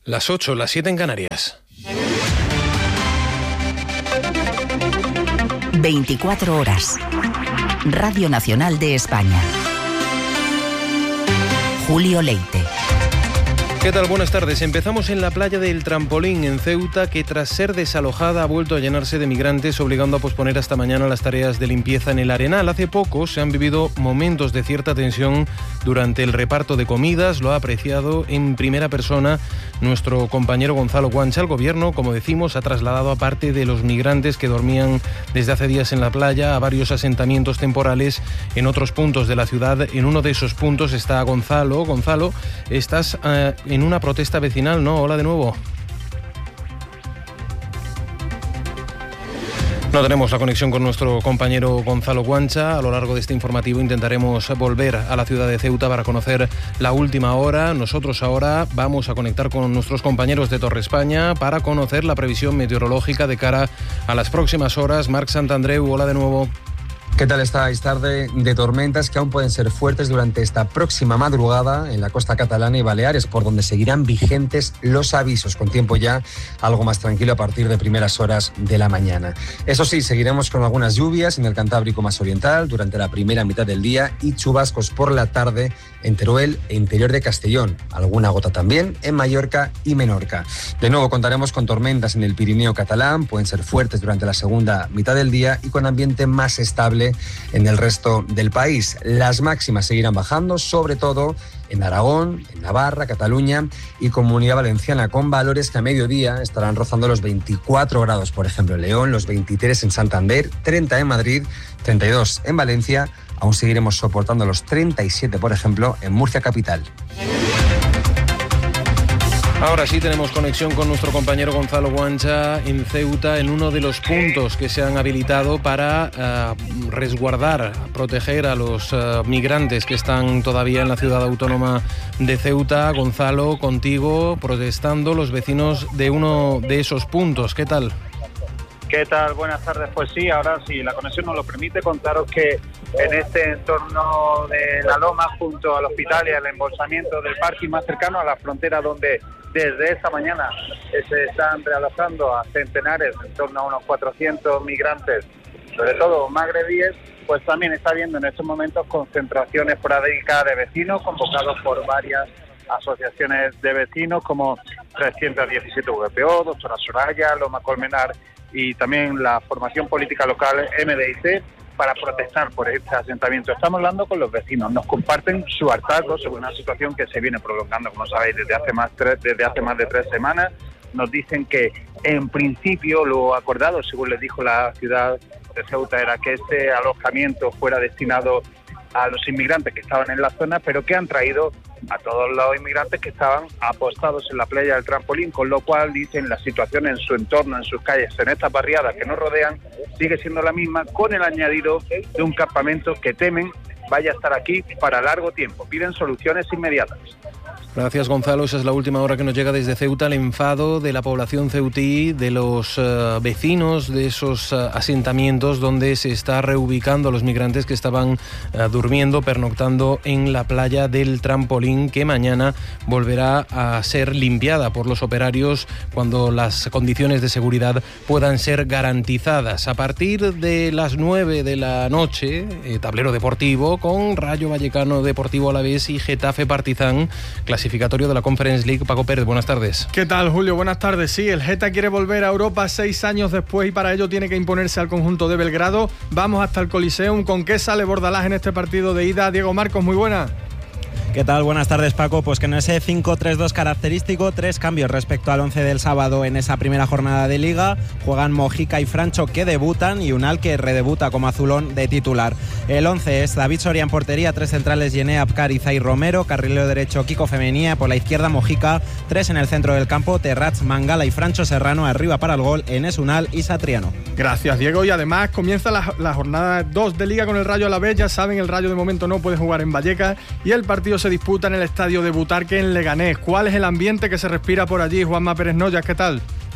Las 8, las 7 en Canarias. 24 horas. Radio Nacional de España. Julio Leite. ¿Qué tal? Buenas tardes. Empezamos en la playa del Trampolín, en Ceuta, que tras ser desalojada ha vuelto a llenarse de migrantes, obligando a posponer hasta mañana las tareas de limpieza en el arenal. Hace poco se han vivido momentos de cierta tensión durante el reparto de comidas. Lo ha apreciado en primera persona nuestro compañero Gonzalo Guancha. El gobierno, como decimos, ha trasladado a parte de los migrantes que dormían desde hace días en la playa a varios asentamientos temporales en otros puntos de la ciudad. En uno de esos puntos está Gonzalo. Gonzalo, estás en una protesta vecinal, ¿no? Hola de nuevo. No tenemos la conexión con nuestro compañero Gonzalo Guancha. A lo largo de este informativo intentaremos volver a la ciudad de Ceuta para conocer la última hora. Nosotros ahora vamos a conectar con nuestros compañeros de Torre España para conocer la previsión meteorológica de cara a las próximas horas. Marc Santandreu, hola de nuevo. ¿Qué tal estáis? Tarde de tormentas que aún pueden ser fuertes durante esta próxima madrugada en la costa catalana y Baleares, por donde seguirán vigentes los avisos, con tiempo ya algo más tranquilo a partir de primeras horas de la mañana. Eso sí, seguiremos con algunas lluvias en el Cantábrico más oriental durante la primera mitad del día y chubascos por la tarde en Teruel e interior de Castellón. Alguna gota también en Mallorca y Menorca. De nuevo contaremos con tormentas en el Pirineo catalán, pueden ser fuertes durante la segunda mitad del día y con ambiente más estable en el resto del país. Las máximas seguirán bajando, sobre todo en Aragón, en Navarra, Cataluña y Comunidad Valenciana, con valores que a mediodía estarán rozando los 24 grados, por ejemplo en León, los 23 en Santander, 30 en Madrid, 32 en Valencia. Aún seguiremos soportando los 37, por ejemplo, en Murcia capital. Ahora sí tenemos conexión con nuestro compañero Gonzalo Guancha en Ceuta, en uno de los puntos que se han habilitado para resguardar, proteger a los migrantes que están todavía en la ciudad autónoma de Ceuta. Gonzalo, contigo, protestando los vecinos de uno de esos puntos. ¿Qué tal? ¿Qué tal? Buenas tardes. Pues sí, ahora sí, la conexión nos lo permite. Contaros que en este entorno de La Loma, junto al hospital y al embolsamiento del parking más cercano a la frontera, donde desde esta mañana se están realojando a centenares, en torno a unos 400 migrantes, sobre todo magrebíes, pues también está habiendo en estos momentos concentraciones esporádicas de vecinos convocados por varias asociaciones de vecinos como 317 VPO, Doctora Soraya, Loma Colmenar y también la formación política local MDIC para protestar por este asentamiento. Estamos hablando con los vecinos, nos comparten su hartazgo sobre una situación que se viene prolongando, como sabéis, desde hace más de 3 semanas. Nos dicen que en principio lo acordado, según les dijo la ciudad de Ceuta, era que este alojamiento fuera destinado a los inmigrantes que estaban en la zona, pero que han traído a todos los inmigrantes que estaban apostados en la playa del Trampolín, con lo cual, dicen, la situación en su entorno, en sus calles, en estas barriadas que nos rodean, sigue siendo la misma, con el añadido de un campamento que temen vaya a estar aquí para largo tiempo. Piden soluciones inmediatas. Gracias, Gonzalo. Esa es la última hora que nos llega desde Ceuta, el enfado de la población ceutí, de los vecinos de esos asentamientos donde se está reubicando a los migrantes que estaban durmiendo, pernoctando en la playa del Trampolín, que mañana volverá a ser limpiada por los operarios cuando las condiciones de seguridad puedan ser garantizadas. A partir de las 9 de la noche, tablero deportivo con Rayo Vallecano, Deportivo Alavés y Getafe Partizan, clasificatorio de la Conference League. Paco Pérez, buenas tardes. ¿Qué tal, Julio? Buenas tardes. Sí, el Geta quiere volver a Europa 6 años después y para ello tiene que imponerse al conjunto de Belgrado. Vamos hasta el Coliseum. ¿Con qué sale Bordalás en este partido de ida? Diego Marcos, muy buena. ¿Qué tal? Buenas tardes, Paco. Pues que en ese 5-3-2 característico, 3 cambios respecto al 11 del sábado en esa primera jornada de Liga. Juegan Mojica y Francho, que debutan, y Unal, que redebuta como azulón de titular. El 11 es David Soria en portería, 3 centrales, Yené, Abkar y Zay Romero, carrilero derecho Kiko Femenía, por la izquierda Mojica, 3 en el centro del campo, Terrats, Mangala y Francho Serrano, arriba para el gol Enes Unal y Satriano. Gracias, Diego. Y además comienza la jornada 2 de Liga con el Rayo Alavés. Ya saben, el Rayo de momento no puede jugar en Vallecas y el partido se disputa en el estadio de Butarque en Leganés. ¿Cuál es el ambiente que se respira por allí? Juanma Pérez Noyas, ¿qué tal?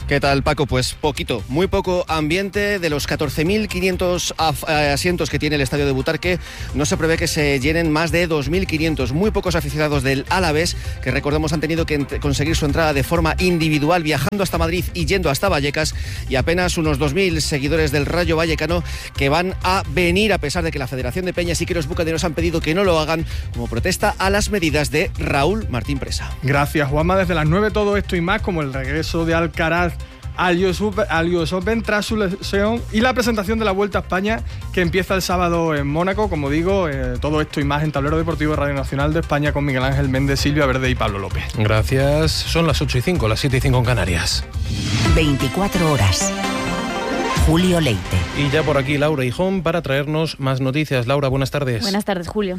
¿Qué tal, Paco? Pues poquito, muy poco ambiente. De los 14.500 asientos que tiene el estadio de Butarque, no se prevé que se llenen más de 2.500. Muy pocos aficionados del Alavés, que recordemos han tenido que conseguir su entrada de forma individual, viajando hasta Madrid y yendo hasta Vallecas, y apenas unos 2.000 seguidores del Rayo Vallecano que van a venir, a pesar de que la Federación de Peñas y que los bucaneros han pedido que no lo hagan como protesta a las medidas de Raúl Martín Presa. Gracias, Juanma. Desde las 9 todo esto y más, como el regreso de Alcaraz al US Open tras su lesión y la presentación de la Vuelta a España, que empieza el sábado en Mónaco. Como digo, todo esto y más en Tablero Deportivo de Radio Nacional de España, con Miguel Ángel Méndez, Silvia Verde y Pablo López. Gracias. Son las 8:05, las 7:05 en Canarias. 24 horas. Julio Leite. Y ya por aquí Laura Hijón para traernos más noticias. Laura, buenas tardes. Buenas tardes, Julio.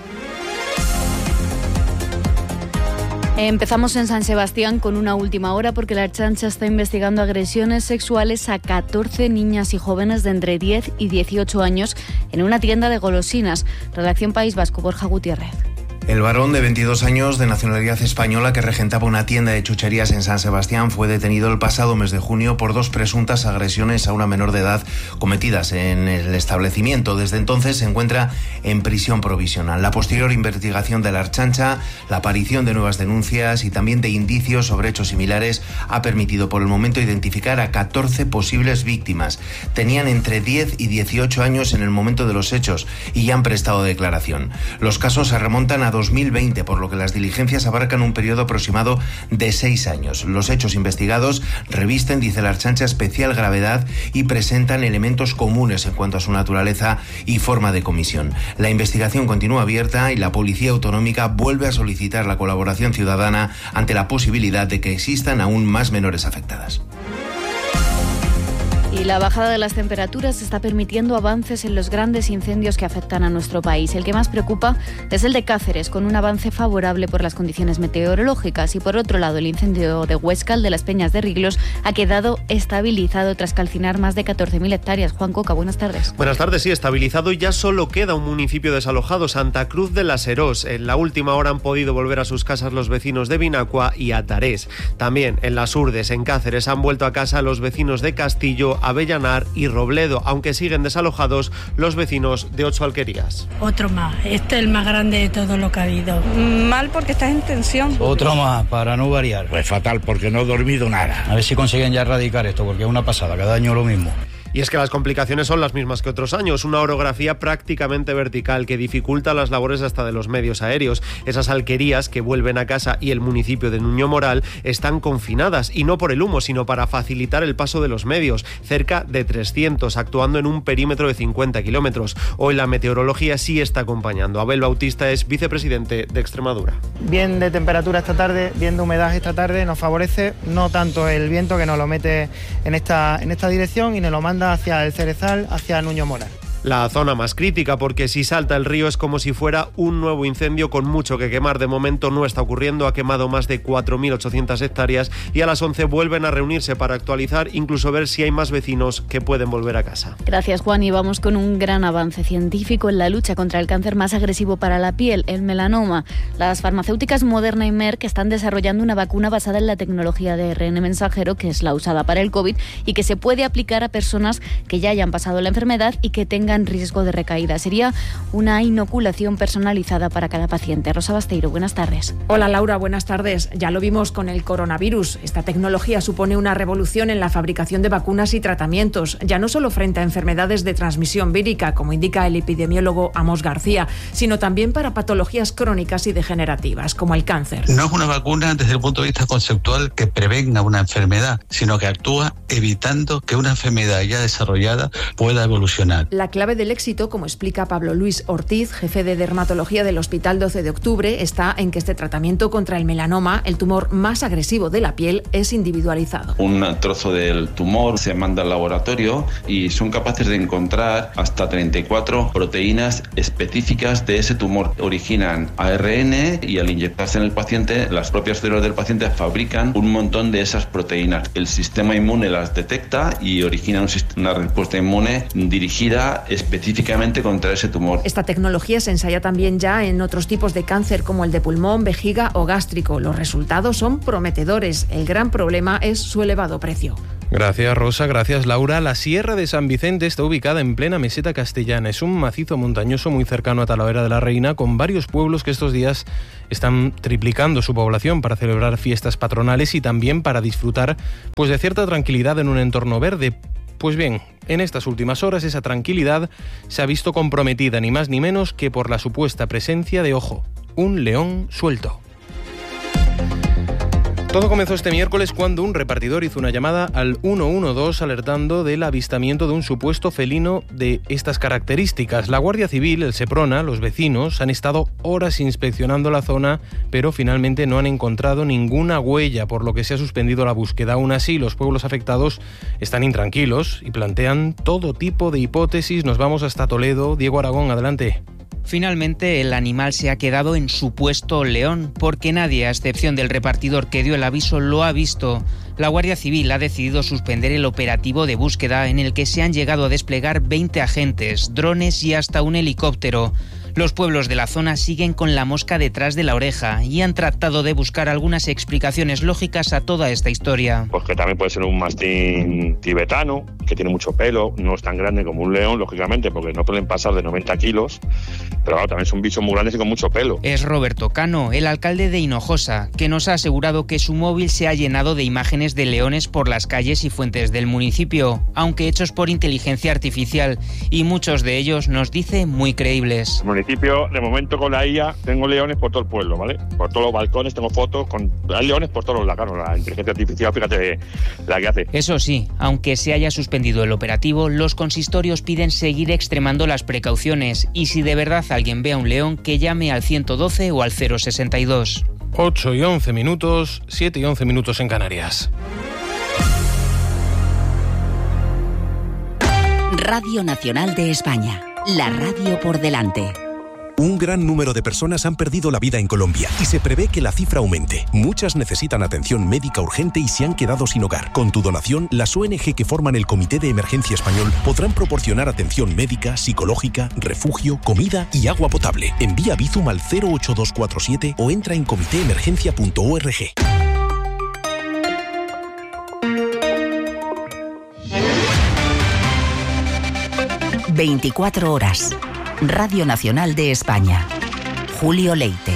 Empezamos en San Sebastián con una última hora, porque la Ertzaintza está investigando agresiones sexuales a 14 niñas y jóvenes de entre 10 y 18 años en una tienda de golosinas. Redacción País Vasco, Borja Gutiérrez. El varón de 22 años de nacionalidad española que regentaba una tienda de chucherías en San Sebastián fue detenido el pasado mes de junio por 2 presuntas agresiones a una menor de edad cometidas en el establecimiento. Desde entonces se encuentra en prisión provisional. La posterior investigación de la Ertzaintza, la aparición de nuevas denuncias y también de indicios sobre hechos similares ha permitido por el momento identificar a 14 posibles víctimas. Tenían entre 10 y 18 años en el momento de los hechos y ya han prestado declaración. Los casos se remontan a 2020, por lo que las diligencias abarcan un periodo aproximado de 6 años. Los hechos investigados revisten, dice la Ertzaintza, especial gravedad y presentan elementos comunes en cuanto a su naturaleza y forma de comisión. La investigación continúa abierta y la Policía Autonómica vuelve a solicitar la colaboración ciudadana ante la posibilidad de que existan aún más menores afectadas. Y la bajada de las temperaturas está permitiendo avances en los grandes incendios que afectan a nuestro país. El que más preocupa es el de Cáceres, con un avance favorable por las condiciones meteorológicas. Y por otro lado, el incendio de Huesca, el de las Peñas de Riglos, ha quedado estabilizado tras calcinar más de 14.000 hectáreas. Juan Coca, buenas tardes. Buenas tardes, sí, estabilizado, y ya solo queda un municipio desalojado, Santa Cruz de la Serós. En la última hora han podido volver a sus casas los vecinos de Vinacua y Atarés. También en las Urdes, en Cáceres, han vuelto a casa los vecinos de Castillo, Avellanar y Robledo, aunque siguen desalojados los vecinos de 8 alquerías. Otro más, este es el más grande de todo lo que ha habido. Mal porque estás en tensión. Otro más, para no variar. Pues fatal, porque no he dormido nada. A ver si consiguen ya erradicar esto, porque es una pasada, cada año lo mismo. Y es que las complicaciones son las mismas que otros años. Una orografía prácticamente vertical que dificulta las labores hasta de los medios aéreos. Esas alquerías que vuelven a casa y el municipio de Nuño Moral están confinadas, y no por el humo, sino para facilitar el paso de los medios. Cerca de 300, actuando en un perímetro de 50 kilómetros. Hoy la meteorología sí está acompañando. Abel Bautista es vicepresidente de Extremadura. Bien de temperatura esta tarde, bien de humedad esta tarde, nos favorece no tanto el viento, que nos lo mete en esta dirección y nos lo manda hacia el Cerezal, hacia Nuño Moral. La zona más crítica, porque si salta el río es como si fuera un nuevo incendio con mucho que quemar. De momento no está ocurriendo, ha quemado más de 4.800 hectáreas y a las 11 vuelven a reunirse para actualizar, incluso ver si hay más vecinos que pueden volver a casa. Gracias, Juan, y vamos con un gran avance científico en la lucha contra el cáncer más agresivo para la piel, el melanoma. Las farmacéuticas Moderna y Merck están desarrollando una vacuna basada en la tecnología de ARN mensajero, que es la usada para el COVID y que se puede aplicar a personas que ya hayan pasado la enfermedad y que tengan riesgo de recaída. Sería una inoculación personalizada para cada paciente. Rosa Basteiro, buenas tardes. Hola Laura, buenas tardes. Ya lo vimos con el coronavirus. Esta tecnología supone una revolución en la fabricación de vacunas y tratamientos, ya no solo frente a enfermedades de transmisión vírica, como indica el epidemiólogo Amos García, sino también para patologías crónicas y degenerativas, como el cáncer. No es una vacuna desde el punto de vista conceptual que prevenga una enfermedad, sino que actúa evitando que una enfermedad ya desarrollada pueda evolucionar. La clave del éxito, como explica Pablo Luis Ortiz, jefe de dermatología del Hospital 12 de Octubre, está en que este tratamiento contra el melanoma, el tumor más agresivo de la piel, es individualizado. Un trozo del tumor se manda al laboratorio y son capaces de encontrar hasta 34 proteínas específicas de ese tumor. Originan ARN y al inyectarse en el paciente, las propias células del paciente fabrican un montón de esas proteínas. El sistema inmune las detecta y origina una respuesta inmune dirigida específicamente contra ese tumor. Esta tecnología se ensaya también ya en otros tipos de cáncer como el de pulmón, vejiga o gástrico. Los resultados son prometedores. El gran problema es su elevado precio. Gracias, Rosa. Gracias, Laura. La Sierra de San Vicente está ubicada en plena meseta castellana. Es un macizo montañoso muy cercano a Talavera de la Reina, con varios pueblos que estos días están triplicando su población para celebrar fiestas patronales y también para disfrutar pues de cierta tranquilidad en un entorno verde. Pues bien, en estas últimas horas esa tranquilidad se ha visto comprometida ni más ni menos que por la supuesta presencia de, ojo, un león suelto. Todo comenzó este miércoles cuando un repartidor hizo una llamada al 112 alertando del avistamiento de un supuesto felino de estas características. La Guardia Civil, el Seprona, los vecinos han estado horas inspeccionando la zona, pero finalmente no han encontrado ninguna huella, por lo que se ha suspendido la búsqueda. Aún así, los pueblos afectados están intranquilos y plantean todo tipo de hipótesis. Nos vamos hasta Toledo. Diego Aragón, adelante. Finalmente, el animal se ha quedado en supuesto león, porque nadie, a excepción del repartidor que dio el aviso, lo ha visto. La Guardia Civil ha decidido suspender el operativo de búsqueda en el que se han llegado a desplegar 20 agentes, drones y hasta un helicóptero. Los pueblos de la zona siguen con la mosca detrás de la oreja y han tratado de buscar algunas explicaciones lógicas a toda esta historia. Pues que también puede ser un mastín tibetano, que tiene mucho pelo, no es tan grande como un león, lógicamente, porque no pueden pasar de 90 kilos, pero claro, también son bichos muy grandes y con mucho pelo. Es Roberto Cano, el alcalde de Hinojosa, que nos ha asegurado que su móvil se ha llenado de imágenes de leones por las calles y fuentes del municipio, aunque hechos por inteligencia artificial, y muchos de ellos, nos dice, muy creíbles. De momento con la IA tengo leones por todo el pueblo, ¿vale? Por todos los balcones tengo fotos, hay leones por todos los lados. La inteligencia artificial, fíjate la que hace. Eso sí, aunque se haya suspendido el operativo, los consistorios piden seguir extremando las precauciones y si de verdad alguien ve a un león, que llame al 112 o al 062. 8 y 11 minutos, 7 y 11 minutos en Canarias. Radio Nacional de España, la radio por delante. Un gran número de personas han perdido la vida en Colombia y se prevé que la cifra aumente. Muchas necesitan atención médica urgente y se han quedado sin hogar. Con tu donación, las ONG que forman el Comité de Emergencia Español podrán proporcionar atención médica, psicológica, refugio, comida y agua potable. Envía Bizum al 08247 o entra en comitéemergencia.org. ...24 horas... Radio Nacional de España. Julio Leite.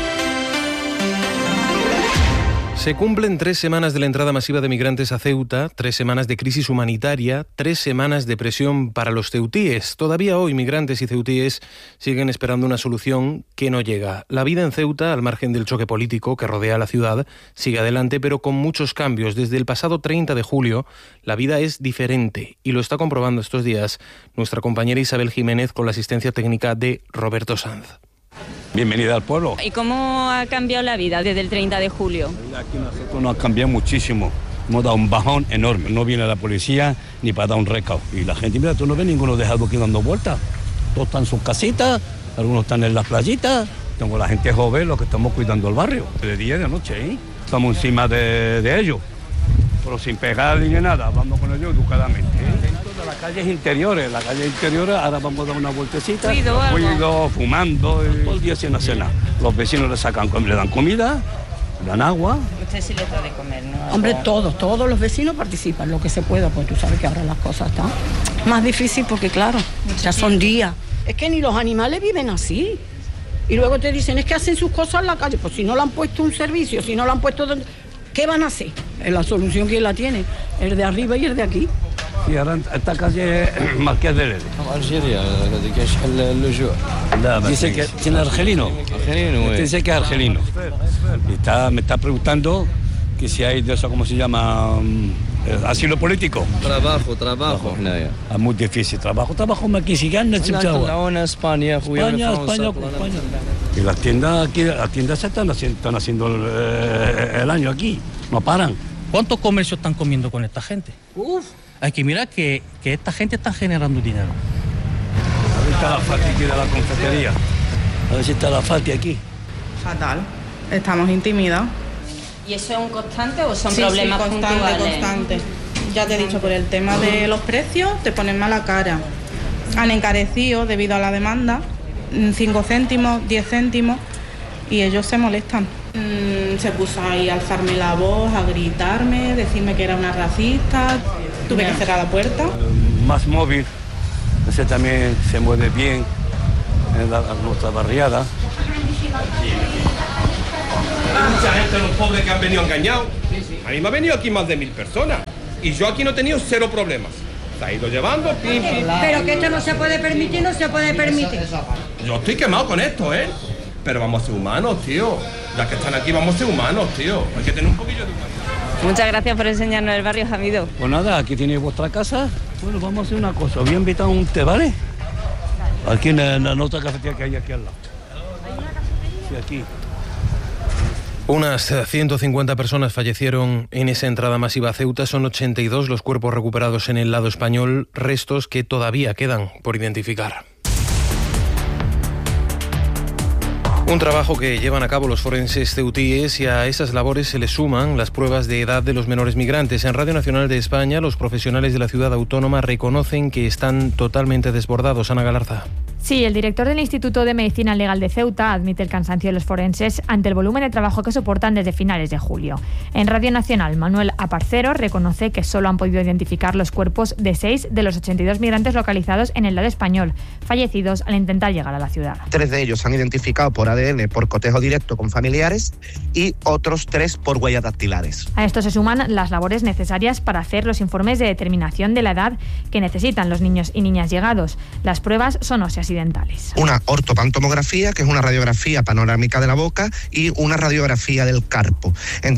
Se cumplen 3 semanas de la entrada masiva de migrantes a Ceuta, 3 semanas de crisis humanitaria, 3 semanas de presión para los ceutíes. Todavía hoy migrantes y ceutíes siguen esperando una solución que no llega. La vida en Ceuta, al margen del choque político que rodea a la ciudad, sigue adelante, pero con muchos cambios. Desde el pasado 30 de julio, la vida es diferente y lo está comprobando estos días nuestra compañera Isabel Jiménez con la asistencia técnica de Roberto Sanz. Bienvenida al pueblo. ¿Y cómo ha cambiado la vida desde el 30 de julio? Aquí nosotros nos ha cambiado muchísimo. Hemos dado un bajón enorme. No viene la policía ni para dar un recao. Y la gente, mira, tú no ves ninguno dejado aquí dando vueltas. Todos están en sus casitas, algunos están en las playitas. Tengo la gente joven, los que estamos cuidando el barrio. De día y de noche, ¿eh? Estamos encima de ellos. Pero sin pegar ni nada, vamos con ellos educadamente. Dentro de las calles interiores, ahora vamos a dar una vueltecita. Cuido, fumando, todo el día sin hacer nada. Los vecinos le dan comida, le dan agua. Usted sí les da de comer, ¿no? Hombre, todos los vecinos participan, lo que se pueda, pues tú sabes que ahora las cosas están más difíciles porque claro, ya son días. Es que ni los animales viven así. Y luego te dicen, es que hacen sus cosas en la calle. Pues si no le han puesto un servicio, si no le han puesto... ¿Qué van a hacer? La solución, ¿quién la tiene? El de arriba y el de aquí. Y ahora esta calle es Marqués de Lede. Algeria, Dice que tiene argelino. Dice que es argelino. Y me está preguntando que si hay de eso, ¿cómo se llama? Asilo político. Trabajo. Es muy difícil. Trabajo mexicanos. España. Y las tiendas se están haciendo el año aquí. No paran. ¿Cuántos comercios están comiendo con esta gente? Hay que mirar que esta gente está generando dinero. A ver está la Fati aquí de la confitería. A ver si está la Fati aquí. Fatal. Estamos intimidados. ¿Y eso es un constante o son problemas puntuales? Constante. Ya te he dicho, por el tema de los precios te ponen mala cara. Han encarecido debido a la demanda, 5 céntimos, 10 céntimos, y ellos se molestan. Se puso ahí a alzarme la voz, a gritarme, decirme que era una racista. Tuve que cerrar la puerta. Más móvil, ese también se mueve bien en nuestra barriada. Hay mucha gente, los pobres, que han venido engañados. A mí me ha venido aquí más de 1000 personas y yo aquí no he tenido 0 problemas. Se ha ido llevando, pim, pim. Pero que esto no se puede permitir, no se puede permitir. Yo estoy quemado con esto, ¿eh? Pero vamos a ser humanos, tío. Ya que están aquí, vamos a ser humanos, tío. Hay que tener un poquillo de humanidad. Muchas gracias por enseñarnos el barrio, Jamido. Pues nada, aquí tenéis vuestra casa. Bueno, vamos a hacer una cosa. Voy a invitar a un té, ¿vale? Aquí en la otra cafetería que hay aquí al lado. Sí, aquí. Unas 150 personas fallecieron en esa entrada masiva a Ceuta. Son 82 los cuerpos recuperados en el lado español, restos que todavía quedan por identificar. Un trabajo que llevan a cabo los forenses ceutíes, y a esas labores se le suman las pruebas de edad de los menores migrantes. En Radio Nacional de España, los profesionales de la ciudad autónoma reconocen que están totalmente desbordados. Ana Galarza. Sí, el director del Instituto de Medicina Legal de Ceuta admite el cansancio de los forenses ante el volumen de trabajo que soportan desde finales de julio. En Radio Nacional, Manuel Aparcero reconoce que solo han podido identificar los cuerpos de 6 de los 82 migrantes localizados en el lado español, fallecidos al intentar llegar a la ciudad. 3 de ellos se han identificado por ADN por cotejo directo con familiares y otros 3 por huellas dactilares. A esto se suman las labores necesarias para hacer los informes de determinación de la edad que necesitan los niños y niñas llegados. Las pruebas son óseas y dentales. Una ortopantomografía, que es una radiografía panorámica de la boca, y una radiografía del carpo,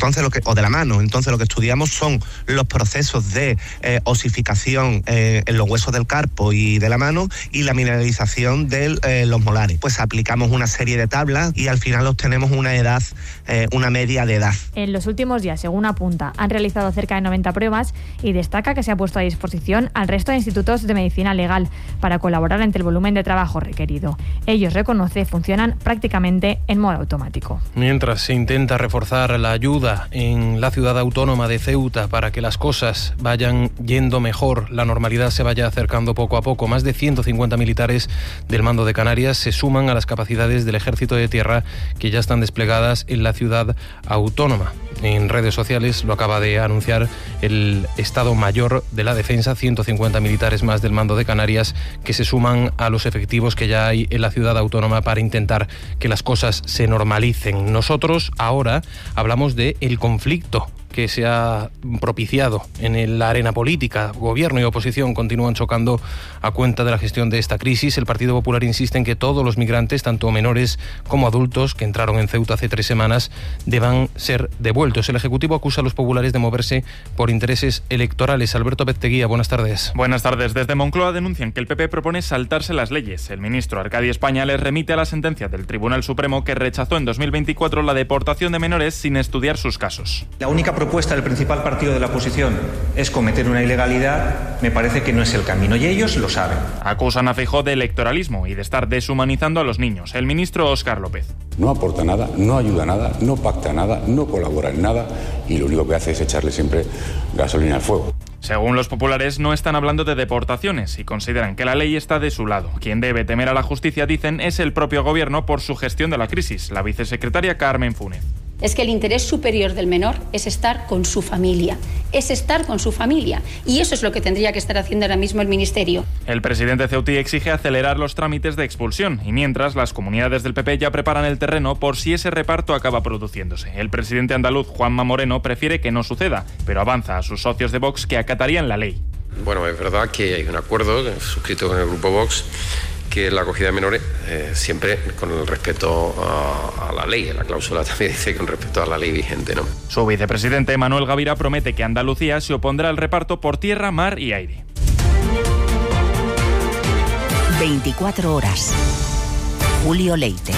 o de la mano. Entonces lo que estudiamos son los procesos de osificación en los huesos del carpo y de la mano, y la mineralización de los molares. Pues aplicamos una serie de tablas y al final obtenemos una edad, una media de edad. En los últimos días, según apunta, han realizado cerca de 90 pruebas y destaca que se ha puesto a disposición al resto de institutos de medicina legal para colaborar ante el volumen de trabajo requerido. Ellos, reconoce, funcionan prácticamente en modo automático. Mientras se intenta reforzar la ayuda en la ciudad autónoma de Ceuta para que las cosas vayan yendo mejor, la normalidad se vaya acercando poco a poco, más de 150 militares del Mando de Canarias se suman a las capacidades del Ejército de Tierra que ya están desplegadas en la ciudad autónoma. En redes sociales lo acaba de anunciar el Estado Mayor de la Defensa, 150 militares más del Mando de Canarias que se suman a los efectivos que ya hay en la ciudad autónoma para intentar que las cosas se normalicen. Nosotros ahora hablamos de el conflicto que se ha propiciado en la arena política. Gobierno y oposición continúan chocando a cuenta de la gestión de esta crisis. El Partido Popular insiste en que todos los migrantes, tanto menores como adultos, que entraron en Ceuta hace 3 semanas, deban ser devueltos. El Ejecutivo acusa a los populares de moverse por intereses electorales. Alberto Bezteguía, buenas tardes. Buenas tardes. Desde Moncloa denuncian que el PP propone saltarse las leyes. El ministro Arcadi España les remite a la sentencia del Tribunal Supremo que rechazó en 2024 la deportación de menores sin estudiar sus casos. La única propuesta del principal partido de la oposición es cometer una ilegalidad, me parece que no es el camino y ellos lo saben. Acusan a Feijóo de electoralismo y de estar deshumanizando a los niños. El ministro Óscar López. No aporta nada, no ayuda a nada, no pacta nada, no colabora en nada y lo único que hace es echarle siempre gasolina al fuego. Según los populares, no están hablando de deportaciones y consideran que la ley está de su lado. Quien debe temer a la justicia, dicen, es el propio gobierno por su gestión de la crisis. La vicesecretaria Carmen Funes. Es que el interés superior del menor es estar con su familia. Es estar con su familia. Y eso es lo que tendría que estar haciendo ahora mismo el Ministerio. El presidente ceutí exige acelerar los trámites de expulsión y mientras las comunidades del PP ya preparan el terreno por si ese reparto acaba produciéndose. El presidente andaluz, Juanma Moreno, prefiere que no suceda, pero avanza a sus socios de Vox que acatarían la ley. Bueno, es verdad que hay un acuerdo suscrito con el grupo Vox, que la acogida de menores siempre con el respeto a la ley. La cláusula también dice con respeto a la ley vigente, ¿no? Su vicepresidente Manuel Gavira promete que Andalucía se opondrá al reparto por tierra, mar y aire. 24 horas. Julio Leite.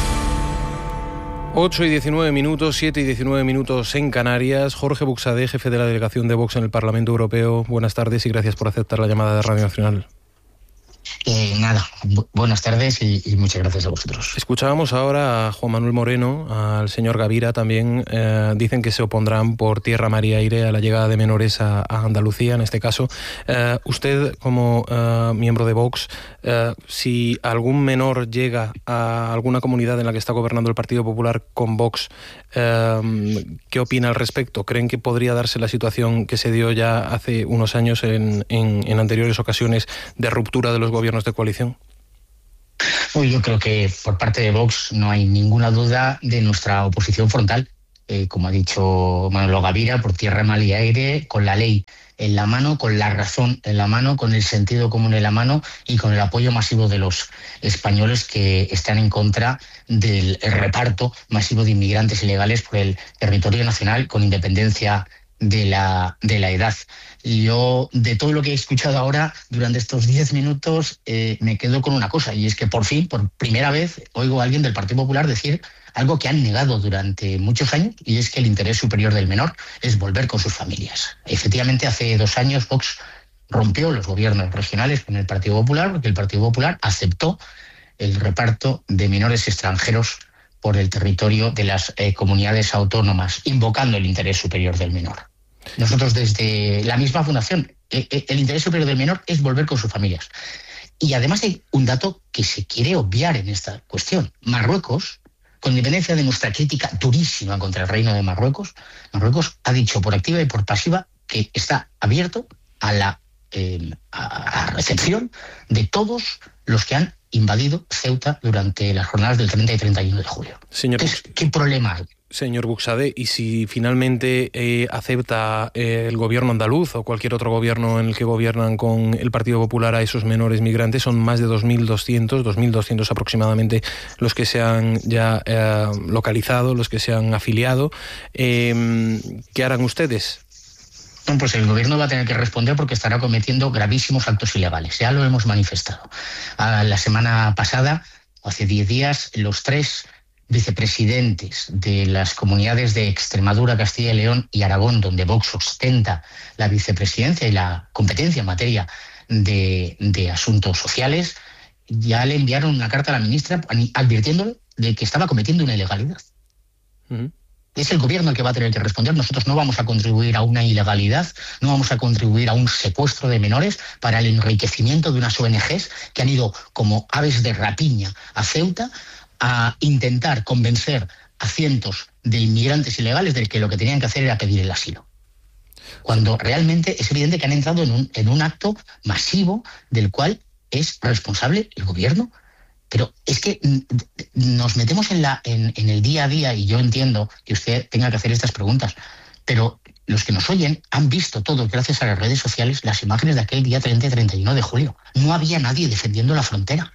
8 y 19 minutos, 7 y 19 minutos en Canarias. Jorge Buxadé, jefe de la delegación de Vox en el Parlamento Europeo. Buenas tardes y gracias por aceptar la llamada de Radio Nacional. Nada, buenas tardes y muchas gracias a vosotros. Escuchábamos ahora a Juan Manuel Moreno, al señor Gavira también. Dicen que se opondrán por tierra, mar y aire a la llegada de menores a Andalucía, en este caso. Usted, como miembro de Vox, si algún menor llega a alguna comunidad en la que está gobernando el Partido Popular con Vox, ¿qué opina al respecto? ¿Creen que podría darse la situación que se dio ya hace unos años en anteriores ocasiones de ruptura de los gobiernos de coalición? Yo creo que por parte de Vox no hay ninguna duda de nuestra oposición frontal, como ha dicho Manolo Gavira, por tierra, mar y aire, con la ley en la mano, con la razón en la mano, con el sentido común en la mano y con el apoyo masivo de los españoles que están en contra del reparto masivo de inmigrantes ilegales por el territorio nacional, con independencia de la edad. Yo, de todo lo que he escuchado ahora durante estos 10 minutos, me quedo con una cosa, y es que por fin, por primera vez, oigo a alguien del Partido Popular decir algo que han negado durante muchos años, y es que el interés superior del menor es volver con sus familias. Efectivamente, hace 2 años Vox rompió los gobiernos regionales con el Partido Popular, porque el Partido Popular aceptó el reparto de menores extranjeros por el territorio de las comunidades autónomas, invocando el interés superior del menor. Nosotros, desde la misma fundación, el interés superior del menor es volver con sus familias. Y además hay un dato que se quiere obviar en esta cuestión. Marruecos, con independencia de nuestra crítica durísima contra el Reino de Marruecos, Marruecos ha dicho por activa y por pasiva que está abierto a la recepción de todos los que han invadido Ceuta durante las jornadas del 30 y 31 de julio. Entonces, ¿qué problema hay? Señor Buxadé, y si finalmente acepta el gobierno andaluz o cualquier otro gobierno en el que gobiernan con el Partido Popular a esos menores migrantes, son más de 2.200 aproximadamente los que se han ya localizado, los que se han afiliado. ¿Qué harán ustedes? Pues el gobierno va a tener que responder porque estará cometiendo gravísimos actos ilegales. Ya lo hemos manifestado. La semana pasada, hace 10 días, los 3 vicepresidentes de las comunidades de Extremadura, Castilla y León y Aragón, donde Vox ostenta la vicepresidencia y la competencia en materia de asuntos sociales, ya le enviaron una carta a la ministra advirtiéndole de que estaba cometiendo una ilegalidad. Es el gobierno el que va a tener que responder. Nosotros no vamos a contribuir a una ilegalidad, no vamos a contribuir a un secuestro de menores para el enriquecimiento de unas ONGs que han ido como aves de rapiña a Ceuta a intentar convencer a cientos de inmigrantes ilegales de que lo que tenían que hacer era pedir el asilo. Cuando realmente es evidente que han entrado en un acto masivo del cual es responsable el gobierno. Pero es que nos metemos en el día a día, y yo entiendo que usted tenga que hacer estas preguntas, pero los que nos oyen han visto todo, gracias a las redes sociales, las imágenes de aquel día 30 y 31 de julio. No había nadie defendiendo la frontera.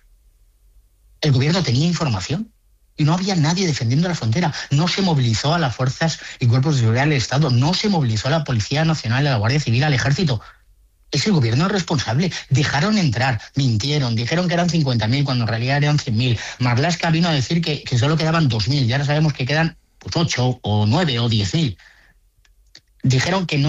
El gobierno tenía información y no había nadie defendiendo la frontera. No se movilizó a las fuerzas y cuerpos de seguridad del Estado, no se movilizó a la Policía Nacional, a la Guardia Civil, al Ejército. Es el gobierno responsable. Dejaron entrar, mintieron, dijeron que eran 50.000 cuando en realidad eran 100.000. Marlaska vino a decir que solo quedaban 2.000, y ahora sabemos que quedan 8 o 9 o 10.000. Dijeron que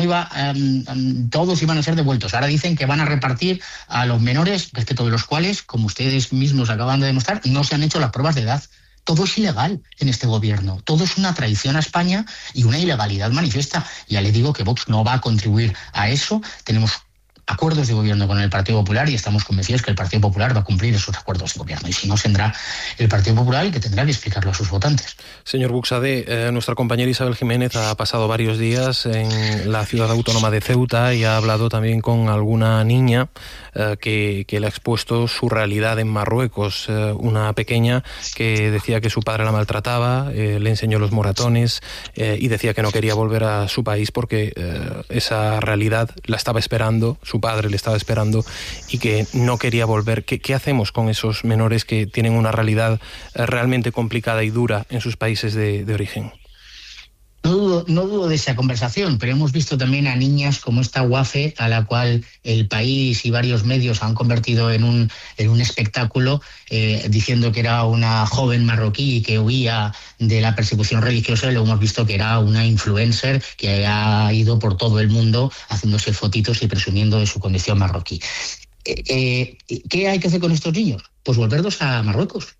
todos iban a ser devueltos. Ahora dicen que van a repartir a los menores, respecto de los cuales, como ustedes mismos acaban de demostrar, no se han hecho las pruebas de edad. Todo es ilegal en este gobierno. Todo es una traición a España y una ilegalidad manifiesta. Ya le digo que Vox no va a contribuir a eso. Tenemos acuerdos de gobierno con el Partido Popular y estamos convencidos que el Partido Popular va a cumplir esos acuerdos de gobierno. Y si no, tendrá el Partido Popular el que tendrá que explicarlo a sus votantes. Señor Buxadé, nuestra compañera Isabel Jiménez ha pasado varios días en la ciudad autónoma de Ceuta y ha hablado también con alguna niña que le ha expuesto su realidad en Marruecos. Una pequeña que decía que su padre la maltrataba, le enseñó los moratones y decía que no quería volver a su país porque esa realidad la estaba esperando, su padre le estaba esperando y que no quería volver. ¿Qué hacemos con esos menores que tienen una realidad realmente complicada y dura en sus países de origen? No dudo de esa conversación, pero hemos visto también a niñas como esta Wafe, a la cual el país y varios medios han convertido en un espectáculo, diciendo que era una joven marroquí que huía de la persecución religiosa, y luego hemos visto que era una influencer que ha ido por todo el mundo haciéndose fotitos y presumiendo de su condición marroquí. ¿qué hay que hacer con estos niños? Pues volverlos a Marruecos.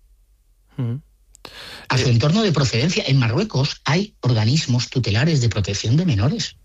A su entorno de procedencia. En Marruecos hay organismos tutelares de protección de menores.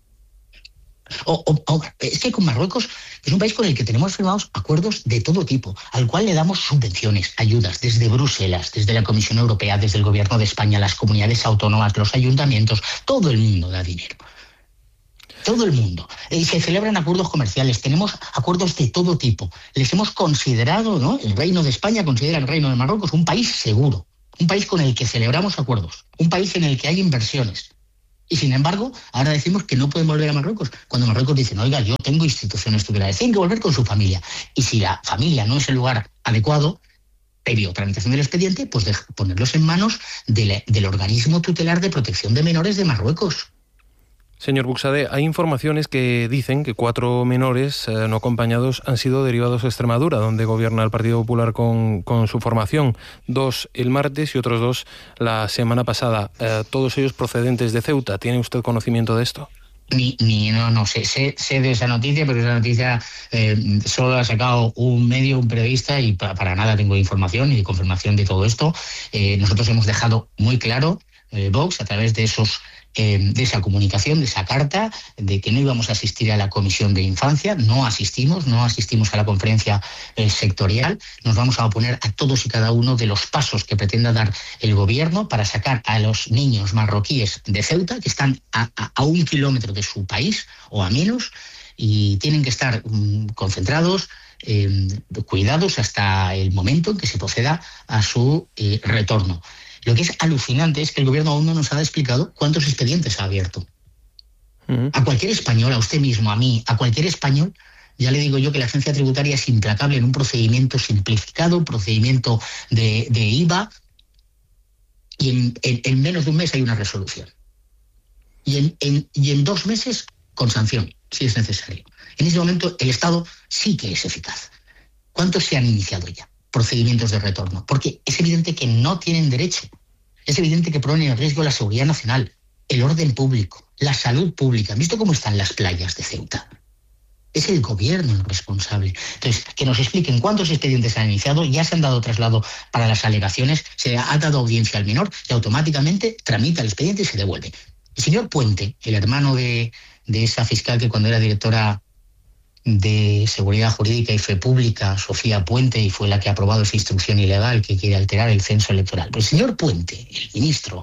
Es que con Marruecos es un país con el que tenemos firmados acuerdos de todo tipo, al cual le damos subvenciones, ayudas desde Bruselas, desde la Comisión Europea, desde el Gobierno de España, las comunidades autónomas, los ayuntamientos, todo el mundo da dinero. Todo el mundo. Se celebran acuerdos comerciales, tenemos acuerdos de todo tipo. Les hemos considerado, ¿no? El Reino de España considera el Reino de Marruecos un país seguro, un país con el que celebramos acuerdos, un país en el que hay inversiones. Y sin embargo, ahora decimos que no pueden volver a Marruecos, cuando Marruecos dice, oiga, yo tengo instituciones tutelares, tienen que volver con su familia. Y si la familia no es el lugar adecuado, previo tramitación del expediente, pues ponerlos en manos del organismo tutelar de protección de menores de Marruecos. Señor Buxadé, hay informaciones que dicen que 4 menores no acompañados han sido derivados a Extremadura, donde gobierna el Partido Popular con su formación. 2 el martes y otros 2 la semana pasada. Todos ellos procedentes de Ceuta. ¿Tiene usted conocimiento de esto? No sé de esa noticia, pero esa noticia solo ha sacado un medio, un periodista, y para nada tengo información ni confirmación de todo esto. Nosotros hemos dejado muy claro, Vox, a través de de esa comunicación, de esa carta, de que no íbamos a asistir a la Comisión de Infancia. No asistimos a la conferencia sectorial. Nos vamos a oponer a todos y cada uno de los pasos que pretenda dar el gobierno para sacar a los niños marroquíes de Ceuta, que están a 1 kilómetro de su país o a menos, y tienen que estar concentrados, cuidados hasta el momento en que se proceda a su retorno. Lo que es alucinante es que el gobierno aún no nos ha explicado cuántos expedientes ha abierto. A cualquier español, a usted mismo, a mí, a cualquier español, ya le digo yo que la agencia tributaria es implacable en un procedimiento simplificado, un procedimiento de IVA, y en menos de un mes hay una resolución. Y en 2 meses con sanción, si es necesario. En ese momento el Estado sí que es eficaz. ¿Cuántos se han iniciado ya? Procedimientos de retorno, porque es evidente que no tienen derecho, es evidente que ponen en riesgo la seguridad nacional, el orden público, la salud pública. ¿Han visto cómo están las playas de Ceuta? Es el gobierno el responsable. Entonces, que nos expliquen cuántos expedientes se han iniciado, ya se han dado traslado para las alegaciones, se ha dado audiencia al menor y automáticamente tramita el expediente y se devuelve. El señor Puente, el hermano de esa fiscal que cuando era directora de Seguridad Jurídica y Fe Pública, Sofía Puente, y fue la que ha aprobado esa instrucción ilegal que quiere alterar el censo electoral. Pues el señor Puente, el ministro,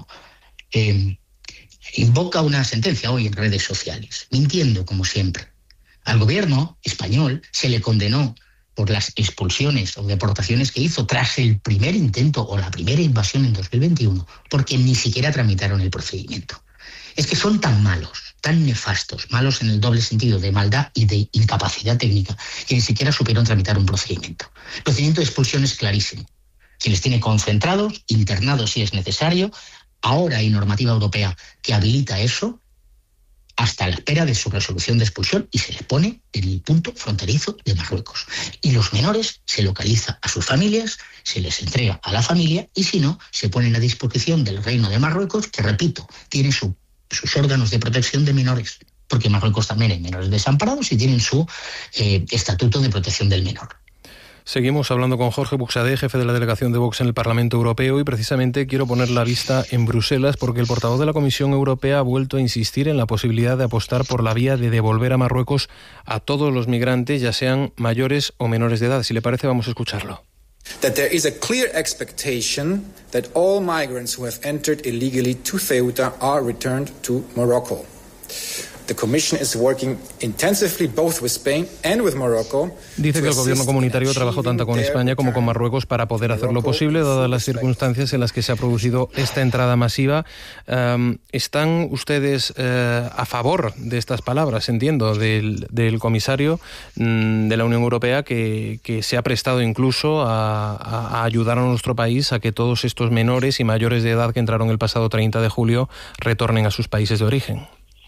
invoca una sentencia hoy en redes sociales, mintiendo como siempre. Al gobierno español se le condenó por las expulsiones o deportaciones que hizo tras el primer intento o la primera invasión en 2021, porque ni siquiera tramitaron el procedimiento. Es que son tan malos, tan nefastos, malos en el doble sentido de maldad y de incapacidad técnica, que ni siquiera supieron tramitar un procedimiento. El procedimiento de expulsión es clarísimo. Se les tiene concentrados, internados si es necesario. Ahora hay normativa europea que habilita eso hasta la espera de su resolución de expulsión y se les pone en el punto fronterizo de Marruecos. Y los menores se localiza a sus familias, se les entrega a la familia y si no, se ponen a disposición del Reino de Marruecos, que repito, tiene sus órganos de protección de menores, porque en Marruecos también hay menores desamparados y tienen su estatuto de protección del menor. Seguimos hablando con Jorge Buxadé, jefe de la delegación de Vox en el Parlamento Europeo, y precisamente quiero poner la vista en Bruselas porque el portavoz de la Comisión Europea ha vuelto a insistir en la posibilidad de apostar por la vía de devolver a Marruecos a todos los migrantes, ya sean mayores o menores de edad. Si le parece, vamos a escucharlo. That there is a clear expectation that all migrants who have entered illegally to Ceuta are returned to Morocco. The Commission is working intensively both with Spain and with Morocco. Dice que el gobierno comunitario trabajó tanto con España como con Marruecos para poder hacerlo posible, dadas las circunstancias en las que se ha producido esta entrada masiva. ¿Están ustedes a favor de estas palabras, entiendo, del comisario de la Unión Europea que se ha prestado incluso a ayudar a nuestro país a que todos estos menores y mayores de edad que entraron el pasado 30 de julio retornen a sus países de origen?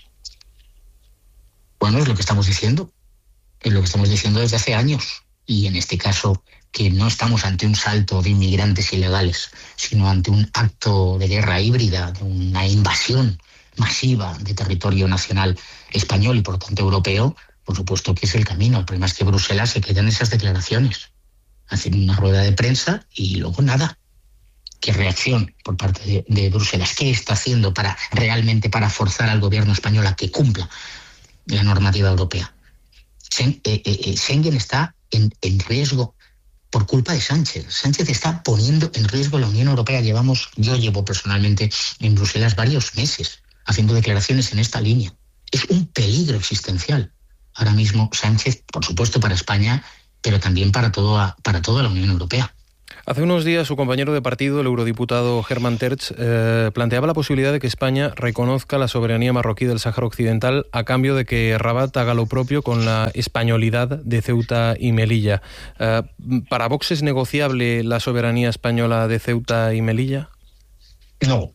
Bueno, es lo que estamos diciendo. Es lo que estamos diciendo desde hace años. Y en este caso, que no estamos ante un salto de inmigrantes ilegales, sino ante un acto de guerra híbrida, de una invasión masiva de territorio nacional español y por tanto europeo, Por supuesto que es el camino. El problema es que Bruselas se queda en esas declaraciones. Hacen una rueda de prensa y luego nada. ¿Qué reacción por parte de Bruselas? ¿Qué está haciendo realmente para forzar al gobierno español a que cumpla la normativa europea? Schengen está en riesgo por culpa de Sánchez. Sánchez está poniendo en riesgo la Unión Europea. Yo llevo personalmente en Bruselas varios meses haciendo declaraciones en esta línea. Es un peligro existencial ahora mismo Sánchez, por supuesto para España, pero también para toda la Unión Europea. Hace unos días su compañero de partido, el eurodiputado Herman Tertsch, planteaba la posibilidad de que España reconozca la soberanía marroquí del Sáhara Occidental a cambio de que Rabat haga lo propio con la españolidad de Ceuta y Melilla. ¿Para Vox es negociable la soberanía española de Ceuta y Melilla? No.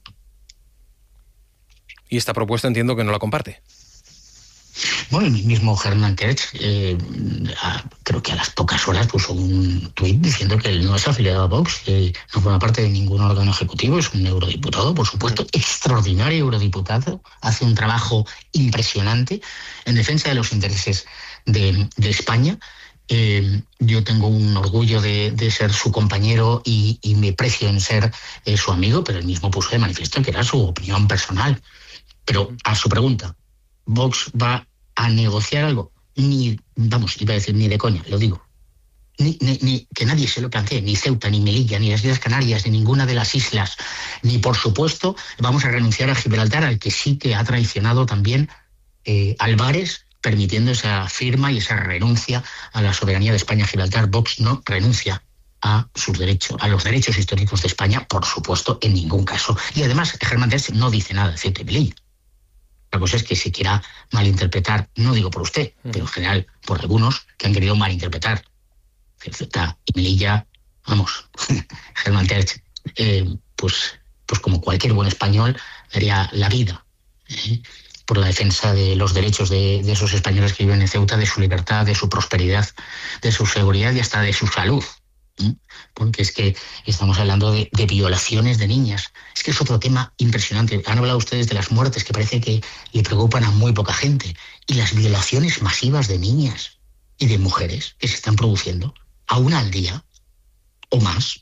Y esta propuesta entiendo que no la comparte. Bueno, el mismo Herman Tertsch, creo que a las pocas horas puso un tuit diciendo que él no es afiliado a Vox, que no forma parte de ningún órgano ejecutivo, es un eurodiputado, por supuesto, extraordinario eurodiputado, hace un trabajo impresionante en defensa de los intereses de España. Yo tengo un orgullo de ser su compañero y me precio en ser su amigo, pero él mismo puso de manifiesto que era su opinión personal. Pero a su pregunta, ¿Vox va a negociar algo? Iba a decir ni de coña, lo digo. Ni que nadie se lo plantee, ni Ceuta, ni Melilla, ni las Islas Canarias, ni ninguna de las islas. Ni, por supuesto, vamos a renunciar a Gibraltar, al que sí que ha traicionado también Álvarez, permitiendo esa firma y esa renuncia a la soberanía de España. Gibraltar, Vox no renuncia a sus derechos, a los derechos históricos de España, por supuesto, en ningún caso. Y además, Herman Tertsch no dice nada de Ceuta y Melilla. La cosa es que se quiera malinterpretar, no digo por usted, pero en general por algunos que han querido malinterpretar. Ceuta y Melilla, Herman Tertsch, pues como cualquier buen español, daría la vida por la defensa de los derechos de esos españoles que viven en Ceuta, de su libertad, de su prosperidad, de su seguridad y hasta de su salud. Porque es que estamos hablando de violaciones de niñas. Es que es otro tema impresionante. Han hablado ustedes de las muertes que parece que le preocupan a muy poca gente, y las violaciones masivas de niñas y de mujeres que se están produciendo a una al día o más.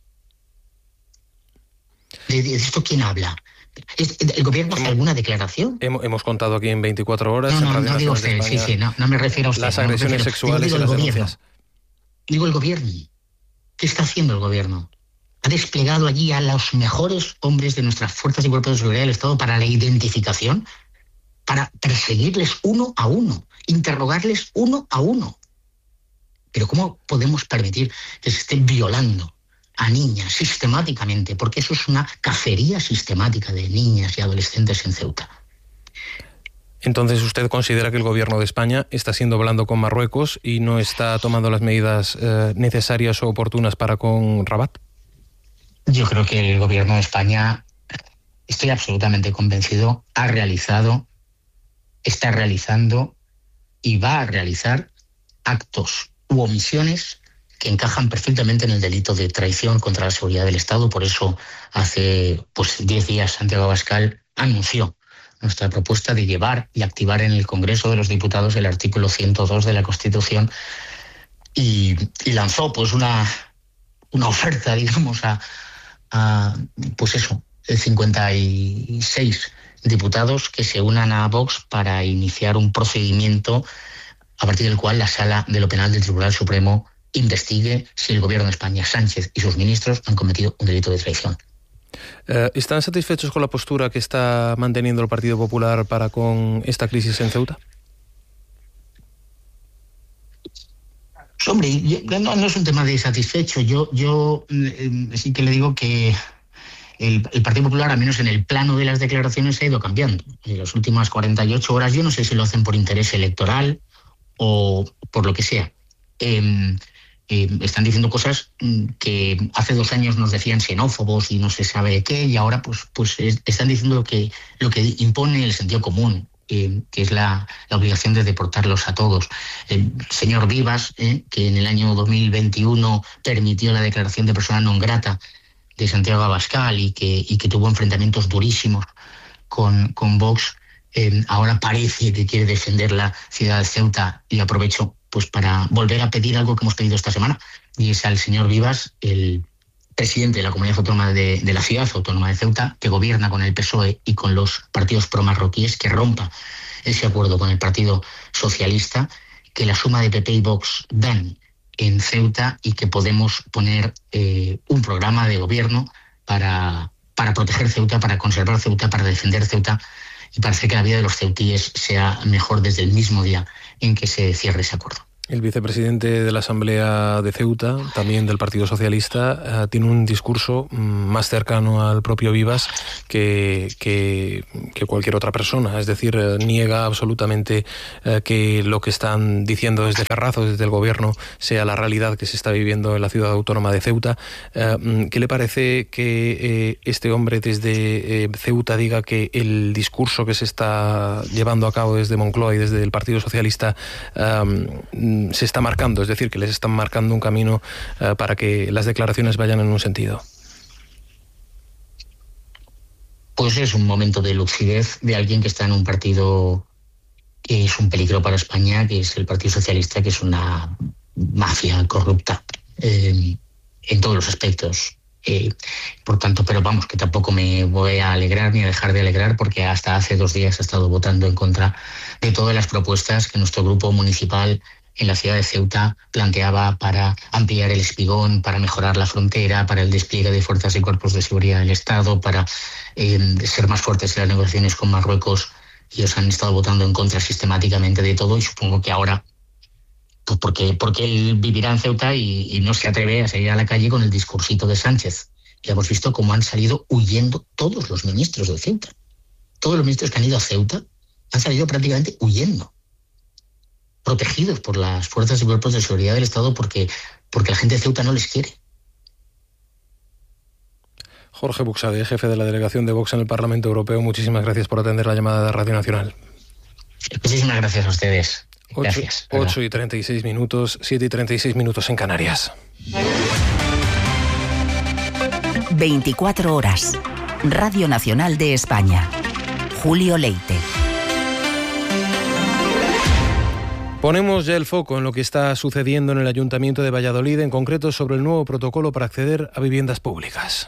¿De esto quién habla? ¿El gobierno hace alguna declaración? Hemos contado aquí en 24 horas. No digo usted, no me refiero a usted. Las agresiones sexuales y las denuncias. Digo el gobierno. ¿Qué está haciendo el gobierno? Ha desplegado allí a los mejores hombres de nuestras fuerzas y cuerpos de seguridad del Estado para la identificación, para perseguirles uno a uno, interrogarles uno a uno. Pero ¿cómo podemos permitir que se estén violando a niñas sistemáticamente? Porque eso es una cacería sistemática de niñas y adolescentes en Ceuta. Entonces, ¿usted considera que el gobierno de España está siendo blando con Marruecos y no está tomando las medidas necesarias o oportunas para con Rabat? Yo creo que el gobierno de España, estoy absolutamente convencido, ha realizado, está realizando y va a realizar actos u omisiones que encajan perfectamente en el delito de traición contra la seguridad del Estado. Por eso hace 10 días Santiago Abascal anunció nuestra propuesta de llevar y activar en el Congreso de los Diputados el artículo 102 de la Constitución y lanzó una oferta, digamos, a 56 diputados que se unan a Vox para iniciar un procedimiento a partir del cual la Sala de lo Penal del Tribunal Supremo investigue si el gobierno de España, Sánchez y sus ministros han cometido un delito de traición. ¿Están satisfechos con la postura que está manteniendo el Partido Popular para con esta crisis en Ceuta? Hombre, no es un tema de satisfecho. Yo sí que le digo que el Partido Popular, al menos en el plano de las declaraciones, ha ido cambiando. En las últimas 48 horas, yo no sé si lo hacen por interés electoral o por lo que sea. Están diciendo cosas que hace 2 años nos decían xenófobos y no se sabe qué, y ahora pues están diciendo lo que impone el sentido común, que es la obligación de deportarlos a todos. El señor Vivas, que en el año 2021 permitió la declaración de persona non grata de Santiago Abascal y que tuvo enfrentamientos durísimos con Vox, ahora parece que quiere defender la ciudad de Ceuta, y aprovecho pues para volver a pedir algo que hemos pedido esta semana, y es al señor Vivas, el presidente de la Comunidad Autónoma de la Ciudad Autónoma de Ceuta, que gobierna con el PSOE y con los partidos promarroquíes, que rompa ese acuerdo con el Partido Socialista, que la suma de PP y Vox dan en Ceuta, y que podemos poner un programa de gobierno para proteger Ceuta, para conservar Ceuta, para defender Ceuta y para hacer que la vida de los ceutíes sea mejor desde el mismo día en que se cierre ese acuerdo. El vicepresidente de la Asamblea de Ceuta, también del Partido Socialista, tiene un discurso más cercano al propio Vivas que cualquier otra persona. Es decir, niega absolutamente que lo que están diciendo desde Ferraz, desde el gobierno, sea la realidad que se está viviendo en la ciudad autónoma de Ceuta. ¿Qué le parece que este hombre desde Ceuta diga que el discurso que se está llevando a cabo desde Moncloa y desde el Partido Socialista se está marcando, es decir, que les están marcando un camino para que las declaraciones vayan en un sentido? Pues es un momento de lucidez de alguien que está en un partido que es un peligro para España, que es el Partido Socialista, que es una mafia corrupta en todos los aspectos. Por tanto, pero vamos, que tampoco me voy a alegrar ni a dejar de alegrar, porque hasta hace 2 días he estado votando en contra de todas las propuestas que nuestro grupo municipal en la ciudad de Ceuta planteaba para ampliar el espigón, para mejorar la frontera, para el despliegue de fuerzas y cuerpos de seguridad del Estado, para ser más fuertes en las negociaciones con Marruecos. Y ellos han estado votando en contra sistemáticamente de todo, y supongo que ahora, pues porque él vivirá en Ceuta y no se atreve a salir a la calle con el discursito de Sánchez. Ya hemos visto cómo han salido huyendo todos los ministros de Ceuta. Todos los ministros que han ido a Ceuta han salido prácticamente huyendo, protegidos por las fuerzas y cuerpos de seguridad del Estado, porque la gente de Ceuta no les quiere. Jorge Buxade, jefe de la delegación de Vox en el Parlamento Europeo, muchísimas gracias por atender la llamada de Radio Nacional. Muchísimas gracias a ustedes. Gracias. 8:36 minutos, 7:36 en Canarias. 24 horas. Radio Nacional de España. Julio Leite. Ponemos ya el foco en lo que está sucediendo en el Ayuntamiento de Valladolid, en concreto sobre el nuevo protocolo para acceder a viviendas públicas.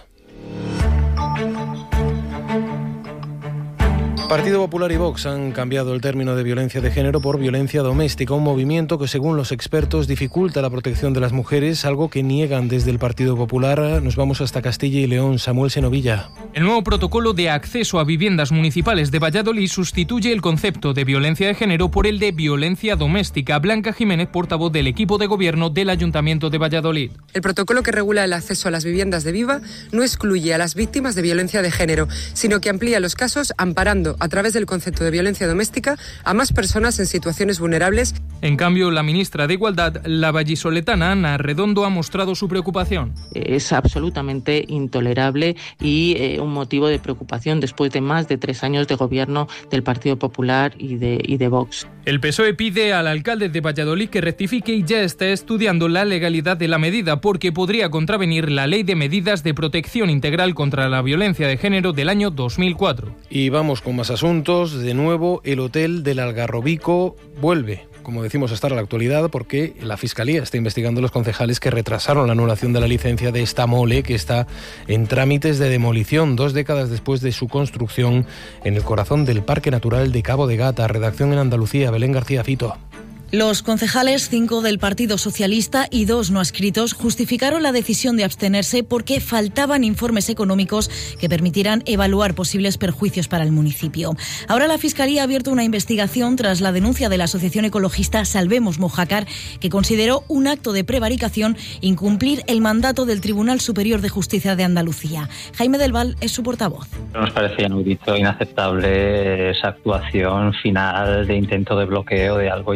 Partido Popular y Vox han cambiado el término de violencia de género por violencia doméstica, un movimiento que, según los expertos, dificulta la protección de las mujeres, algo que niegan desde el Partido Popular. Nos vamos hasta Castilla y León. Samuel Senovilla. El nuevo protocolo de acceso a viviendas municipales de Valladolid sustituye el concepto de violencia de género por el de violencia doméstica. Blanca Jiménez, portavoz del equipo de gobierno del Ayuntamiento de Valladolid. El protocolo que regula el acceso a las viviendas de Viva no excluye a las víctimas de violencia de género, sino que amplía los casos amparando a través del concepto de violencia doméstica a más personas en situaciones vulnerables. En cambio, la ministra de Igualdad, la vallisoletana Ana Redondo, ha mostrado su preocupación. Es absolutamente intolerable y un motivo de preocupación después de más de 3 años de gobierno del Partido Popular y de Vox. El PSOE pide al alcalde de Valladolid que rectifique y ya está estudiando la legalidad de la medida, porque podría contravenir la Ley de Medidas de Protección Integral contra la Violencia de Género del año 2004. Y vamos con más asuntos. De nuevo, el hotel del Algarrobico vuelve, como decimos, a estar a la actualidad, porque la Fiscalía está investigando a los concejales que retrasaron la anulación de la licencia de esta mole, que está en trámites de demolición 2 décadas después de su construcción en el corazón del Parque Natural de Cabo de Gata. Redacción en Andalucía, Belén García Fito. Los concejales, 5 del Partido Socialista y 2 no adscritos, justificaron la decisión de abstenerse porque faltaban informes económicos que permitieran evaluar posibles perjuicios para el municipio. Ahora la Fiscalía ha abierto una investigación tras la denuncia de la asociación ecologista Salvemos Mojácar, que consideró un acto de prevaricación incumplir el mandato del Tribunal Superior de Justicia de Andalucía. Jaime del Val es su portavoz. Nos parecía inaudito, inaceptable esa actuación final de intento de bloqueo de algo ya inapelable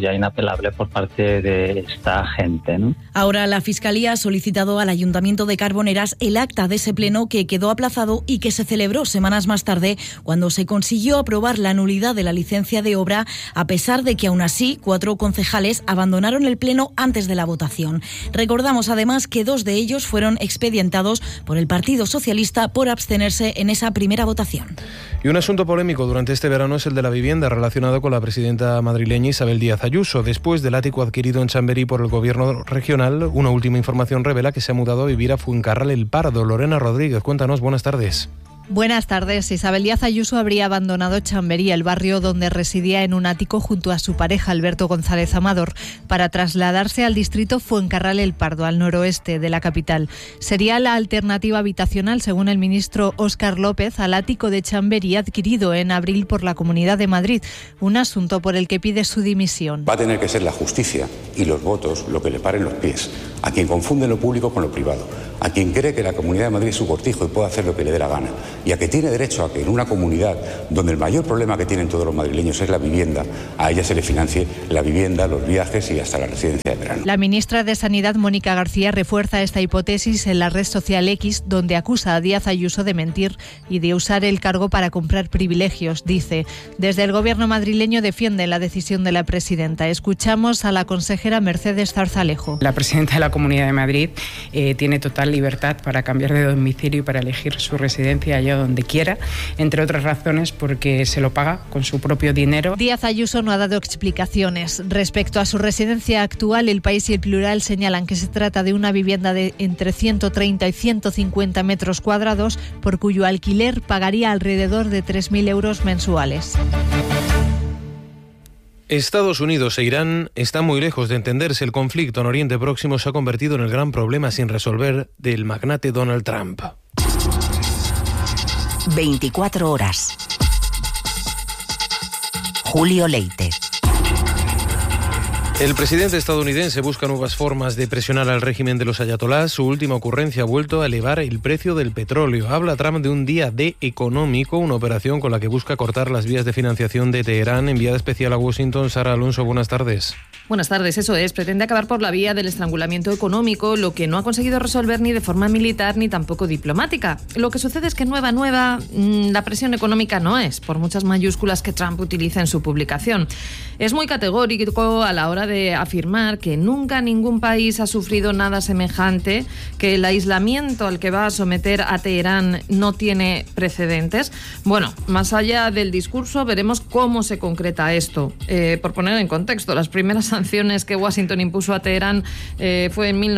incontrolable por parte de esta gente, ¿no? Ahora la Fiscalía ha solicitado al Ayuntamiento de Carboneras el acta de ese pleno que quedó aplazado y que se celebró semanas más tarde cuando se consiguió aprobar la nulidad de la licencia de obra, a pesar de que aún así 4 concejales abandonaron el pleno antes de la votación. Recordamos además que 2 de ellos fueron expedientados por el Partido Socialista por abstenerse en esa primera votación. Y un asunto polémico durante este verano es el de la vivienda, relacionado con la presidenta madrileña Isabel Díaz Ayuso. Después del ático adquirido en Chamberí por el gobierno regional, una última información revela que se ha mudado a vivir a Fuencarral el Pardo. Lorena Rodríguez, cuéntanos, buenas tardes. Buenas tardes. Isabel Díaz Ayuso habría abandonado Chamberí, el barrio donde residía en un ático junto a su pareja Alberto González Amador, para trasladarse al distrito Fuencarral el Pardo, al noroeste de la capital. Sería la alternativa habitacional, según el ministro Óscar López, al ático de Chamberí adquirido en abril por la Comunidad de Madrid, un asunto por el que pide su dimisión. Va a tener que ser la justicia y los votos lo que le paren los pies a quien confunde lo público con lo privado, a quien cree que la Comunidad de Madrid es su cortijo y puede hacer lo que le dé la gana, y a que tiene derecho a que en una comunidad donde el mayor problema que tienen todos los madrileños es la vivienda, a ella se le financie la vivienda, los viajes y hasta la residencia de verano. La ministra de Sanidad, Mónica García, refuerza esta hipótesis en la red social X, donde acusa a Díaz Ayuso de mentir y de usar el cargo para comprar privilegios. Dice: desde el gobierno madrileño defienden la decisión de la presidenta. Escuchamos a la consejera Mercedes Zarzalejo. La presidenta de la Comunidad de Madrid tiene total libertad para cambiar de domicilio y para elegir su residencia allá donde quiera, entre otras razones porque se lo paga con su propio dinero. Díaz Ayuso no ha dado explicaciones. Respecto a su residencia actual, El País y El Plural señalan que se trata de una vivienda de entre 130 y 150 metros cuadrados, por cuyo alquiler pagaría alrededor de 3.000 euros mensuales. Estados Unidos e Irán están muy lejos de entenderse. El conflicto en Oriente Próximo se ha convertido en el gran problema sin resolver del magnate Donald Trump. 24 horas. Julio Leite. El presidente estadounidense busca nuevas formas de presionar al régimen de los ayatolás. Su última ocurrencia ha vuelto a elevar el precio del petróleo. Habla Trump de un día D económico, una operación con la que busca cortar las vías de financiación de Teherán. Enviada especial a Washington, Sara Alonso, buenas tardes. Buenas tardes, eso es. Pretende acabar por la vía del estrangulamiento económico, lo que no ha conseguido resolver ni de forma militar ni tampoco diplomática. Lo que sucede es que nueva, la presión económica no es, por muchas mayúsculas que Trump utiliza en su publicación. Es muy categórico a la hora de afirmar que nunca ningún país ha sufrido nada semejante, que el aislamiento al que va a someter a Teherán no tiene precedentes. Bueno, más allá del discurso, veremos cómo se concreta esto. Por poner en contexto, las primeras sanciones que Washington impuso a Teherán fue en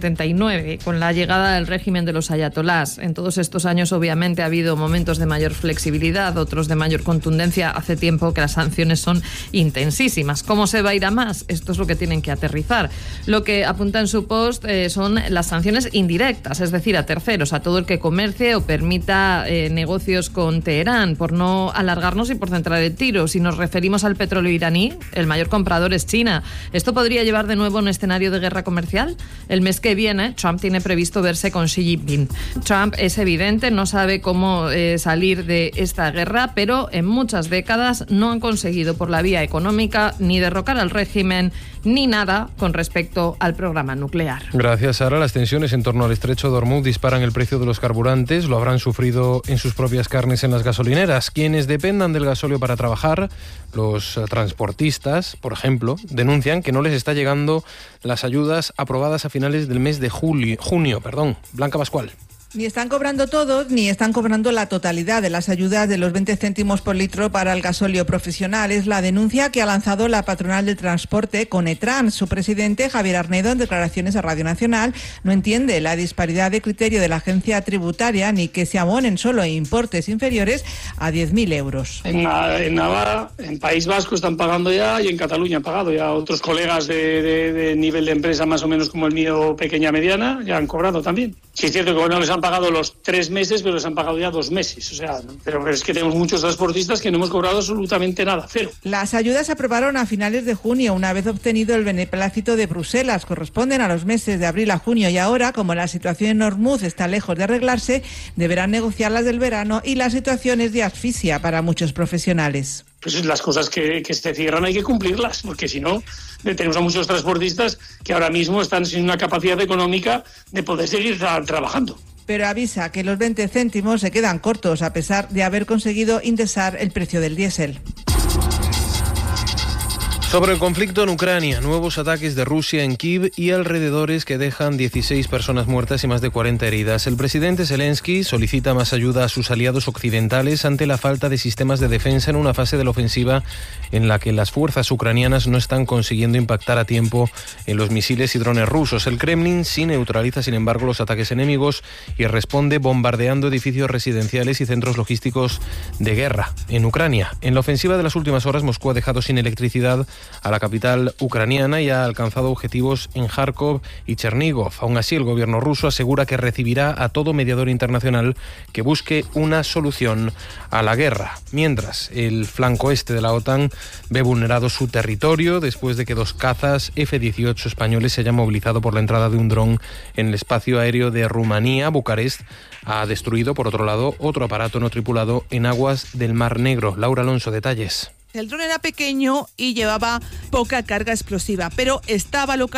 1979, con la llegada del régimen de los ayatolás. En todos estos años, obviamente, ha habido momentos de mayor flexibilidad, otros de mayor contundencia. Hace tiempo que las sanciones son intensísimas. ¿Cómo se va a ir a más? Esto es lo que tienen que aterrizar. Lo que apunta en su post son las sanciones indirectas, es decir, a terceros, a todo el que comercie o permita negocios con Teherán. Por no alargarnos y por centrar el tiro, si nos referimos al petróleo iraní, el mayor comprador es China. ¿Esto podría llevar de nuevo a un escenario de guerra comercial? El mes que viene, Trump tiene previsto verse con Xi Jinping. Trump, es evidente, no sabe cómo salir de esta guerra, pero en muchas décadas no han conseguido por la vía económica ni derrocar al régimen ni nada con respecto al programa nuclear. Gracias, Sara. Las tensiones en torno al estrecho de Hormuz disparan el precio de los carburantes. Lo habrán sufrido en sus propias carnes en las gasolineras. Quienes dependan del gasóleo para trabajar, los transportistas, por ejemplo, denuncian que no les está llegando las ayudas aprobadas a finales del mes de junio. Blanca Pascual. Ni están cobrando todos, ni están cobrando la totalidad de las ayudas de los 20 céntimos por litro para el gasóleo profesional. Es la denuncia que ha lanzado la patronal del transporte, Conetran. Su presidente, Javier Arnedo, en declaraciones a Radio Nacional, no entiende la disparidad de criterio de la agencia tributaria ni que se abonen solo importes inferiores a 10.000 euros. En Navarra, en País Vasco están pagando ya y en Cataluña han pagado ya. Otros colegas de nivel de empresa más o menos como el mío, pequeña, mediana, ya han cobrado también. Sí, es cierto que no les han pagado los 3 meses, pero les han pagado ya 2 meses. O sea, pero es que tenemos muchos transportistas que no hemos cobrado absolutamente nada, cero. Las ayudas se aprobaron a finales de junio, una vez obtenido el beneplácito de Bruselas. Corresponden a los meses de abril a junio y ahora, como la situación en Hormuz está lejos de arreglarse, deberán negociar las del verano y la situación es de asfixia para muchos profesionales. Pues las cosas que se cierran hay que cumplirlas, porque si no, tenemos a muchos transportistas que ahora mismo están sin una capacidad económica de poder seguir trabajando. Pero avisa que los 20 céntimos se quedan cortos a pesar de haber conseguido indexar el precio del diésel. Sobre el conflicto en Ucrania, nuevos ataques de Rusia en Kiev y alrededores que dejan 16 personas muertas y más de 40 heridas. El presidente Zelensky solicita más ayuda a sus aliados occidentales ante la falta de sistemas de defensa en una fase de la ofensiva en la que las fuerzas ucranianas no están consiguiendo impactar a tiempo en los misiles y drones rusos. El Kremlin sí neutraliza, sin embargo, los ataques enemigos y responde bombardeando edificios residenciales y centros logísticos de guerra en Ucrania. En la ofensiva de las últimas horas, Moscú ha dejado sin electricidad a la capital ucraniana y ha alcanzado objetivos en Kharkov y Chernigov. Aún así, el gobierno ruso asegura que recibirá a todo mediador internacional que busque una solución a la guerra. Mientras, el flanco este de la OTAN ve vulnerado su territorio después de que 2 cazas F-18 españoles se hayan movilizado por la entrada de un dron en el espacio aéreo de Rumanía. Bucarest ha destruido, por otro lado, otro aparato no tripulado en aguas del Mar Negro. Laura Alonso, detalles. El dron era pequeño y llevaba poca carga explosiva, pero estaba localizado